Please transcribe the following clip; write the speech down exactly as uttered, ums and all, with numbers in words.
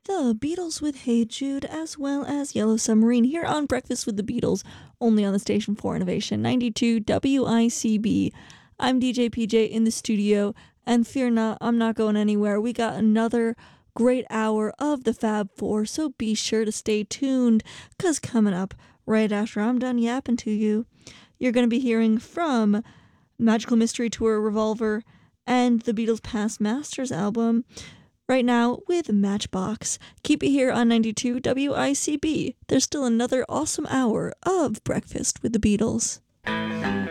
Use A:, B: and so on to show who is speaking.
A: The Beatles with Hey Jude, as well as Yellow Submarine, here on Breakfast with the Beatles, only on the station for Innovation, ninety-two W I C B. I'm D J P J in the studio, and fear not, I'm not going anywhere. We got another great hour of the Fab Four, so be sure to stay tuned, because coming up right after I'm done yapping to you, you're going to be hearing from Magical Mystery Tour Revolver and the Beatles' Past Masters album. Right now with Matchbox. Keep it here on ninety-two W I C B. There's still another awesome hour of Breakfast with the Beatles.